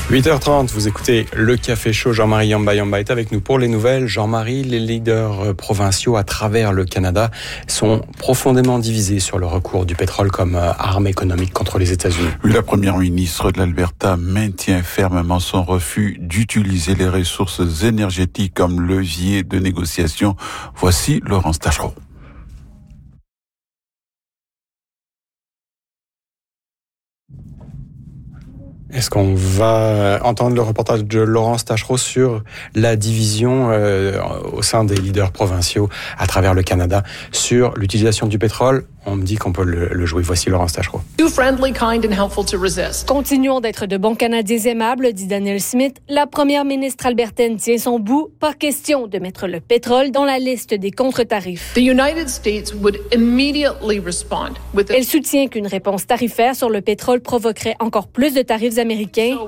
8h30, vous écoutez le Café Chaud. Jean-Marie Yamba est avec nous pour les nouvelles. Jean-Marie, les leaders provinciaux à travers le Canada sont profondément divisés sur le recours du pétrole comme arme économique contre les États-Unis. Oui, la première ministre de l'Alberta maintient fermement son refus d'utiliser les ressources énergétiques comme levier de négociation. Voici Laurence Tachereau. Est-ce qu'on va entendre le reportage de Laurence Tachereau sur la division au sein des leaders provinciaux à travers le Canada sur l'utilisation du pétrole? On me dit qu'on peut le jouer. Voici Laurence Tachereau. Continuons d'être de bons Canadiens aimables, dit Danielle Smith. La première ministre albertaine tient son bout. Pas question de mettre le pétrole dans la liste des contre-tarifs. Elle soutient qu'une réponse tarifaire sur le pétrole provoquerait encore plus de tarifs américains,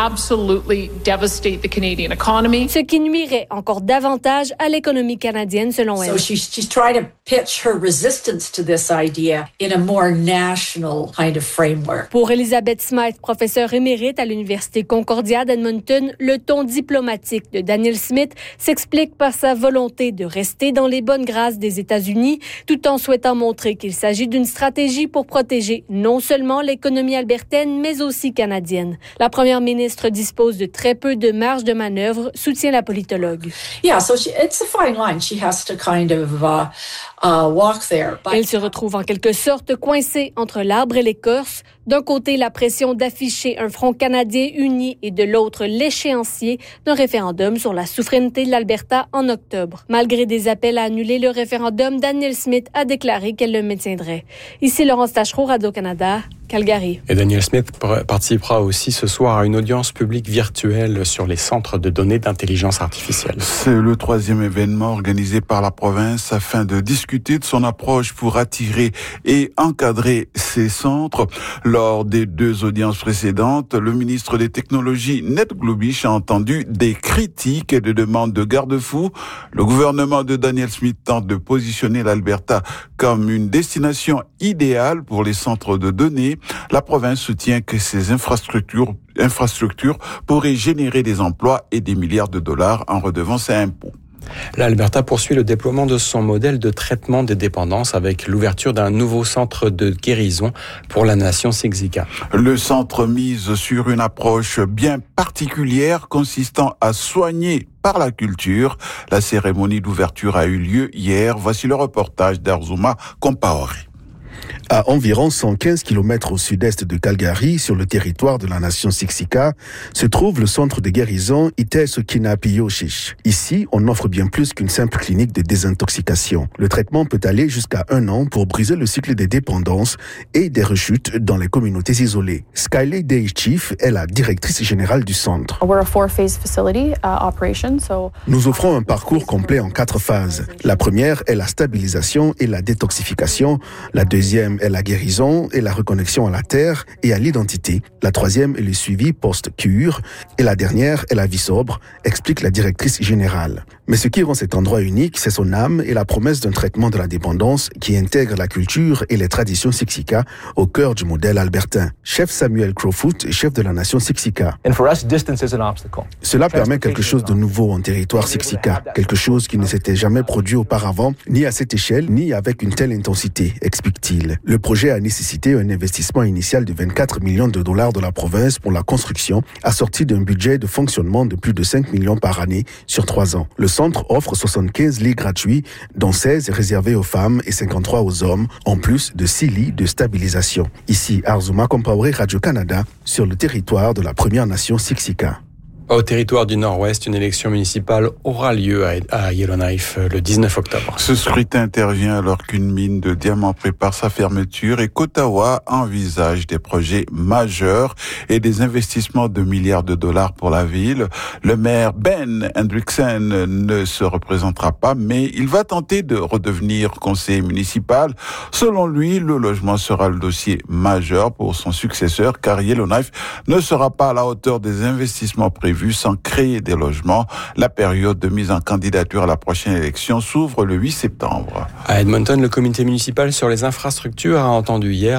ce qui nuirait encore davantage à l'économie canadienne, selon elle. She's trying to pitch her resistance to this idea in a more national kind of framework. Pour Elizabeth Smythe, professeure émérite à l'Université Concordia d'Edmonton, le ton diplomatique de Danielle Smith s'explique par sa volonté de rester dans les bonnes grâces des États-Unis, tout en souhaitant montrer qu'il s'agit d'une stratégie pour protéger non seulement l'économie albertaine, mais aussi canadienne. La première ministre dispose de très peu de marge de manœuvre, soutient la politologue. Yeah, so it's a fine line. She has to kind of walk there. Elle se retrouve en quelque sorte coincée entre l'arbre et l'écorce. D'un côté, la pression d'afficher un front canadien uni et de l'autre, l'échéancier d'un référendum sur la souveraineté de l'Alberta en octobre. Malgré des appels à annuler le référendum, Danielle Smith a déclaré qu'elle le maintiendrait. Ici Laurence Tachereau, Radio-Canada, Calgary. Et Danielle Smith participera aussi ce soir à une audience publique virtuelle sur les centres de données d'intelligence artificielle. C'est le troisième événement organisé par la province afin de discuter de son approche pour attirer et encadrer ces centres. Lors des deux audiences précédentes, le ministre des Technologies, Ned Globich, a entendu des critiques et des demandes de garde-fous. Le gouvernement de Danielle Smith tente de positionner l'Alberta comme une destination idéale pour les centres de données. La province soutient que ces infrastructures pourraient générer des emplois et des milliards de dollars en redevances et impôts. L'Alberta poursuit le déploiement de son modèle de traitement des dépendances avec l'ouverture d'un nouveau centre de guérison pour la nation Siksika. Le centre mise sur une approche bien particulière consistant à soigner par la culture. La cérémonie d'ouverture a eu lieu hier. Voici le reportage d'Arzuma Compaoré. À environ 115 km au sud-est de Calgary, sur le territoire de la nation Siksika, se trouve le centre de guérison Ite-Sukina-Piyoshish. Ici, on offre bien plus qu'une simple clinique de désintoxication. Le traitement peut aller jusqu'à 1 an pour briser le cycle des dépendances et des rechutes dans les communautés isolées. Skyler Day-Chief est la directrice générale du centre. Nous offrons un parcours complet en 4 phases. La première est la stabilisation et la détoxification. La deuxième est la guérison et la reconnexion à la terre et à l'identité. La troisième est le suivi post-cure. Et la dernière est la vie sobre, explique la directrice générale. Mais ce qui rend cet endroit unique, c'est son âme et la promesse d'un traitement de la dépendance qui intègre la culture et les traditions Siksika au cœur du modèle albertain. Chef Samuel Crowfoot, chef de la nation Siksika. Cela permet quelque chose de nouveau en territoire Siksika, quelque chose qui ne s'était jamais produit auparavant, ni à cette échelle, ni avec une telle intensité, explique-t-il. Le projet a nécessité un investissement initial de 24 millions de dollars de la province pour la construction, assorti d'un budget de fonctionnement de plus de 5 millions par année sur 3 ans. Le centre offre 75 lits gratuits, dont 16 réservés aux femmes et 53 aux hommes, en plus de 6 lits de stabilisation. Ici, Arzuma Compaoré, Radio-Canada, sur le territoire de la Première Nation Siksika. Au territoire du Nord-Ouest, une élection municipale aura lieu à Yellowknife le 19 octobre. Ce scrutin intervient alors qu'une mine de diamants prépare sa fermeture et qu'Ottawa envisage des projets majeurs et des investissements de milliards de dollars pour la ville. Le maire Ben Hendrickson ne se représentera pas, mais il va tenter de redevenir conseiller municipal. Selon lui, le logement sera le dossier majeur pour son successeur, car Yellowknife ne sera pas à la hauteur des investissements prévus sans créer des logements. La période de mise en candidature à la prochaine élection s'ouvre le 8 septembre. À Edmonton, le comité municipal sur les infrastructures a entendu hier